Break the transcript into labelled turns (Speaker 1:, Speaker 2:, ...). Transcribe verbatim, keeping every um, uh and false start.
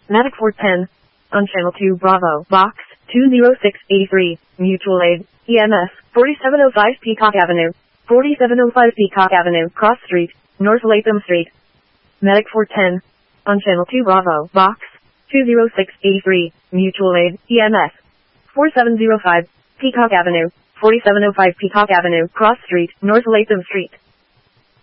Speaker 1: Medic four ten. On channel two Bravo, box two zero six eight three, mutual aid, E M S, forty-seven oh five Peacock Avenue, forty-seven oh five Peacock Avenue, Cross Street, North Latham Street. Medic four ten. On channel two Bravo, box two zero six eight three, mutual aid, E M S, forty-seven oh five Peacock Avenue, forty-seven oh five Peacock Avenue, Cross Street, North Latham Street.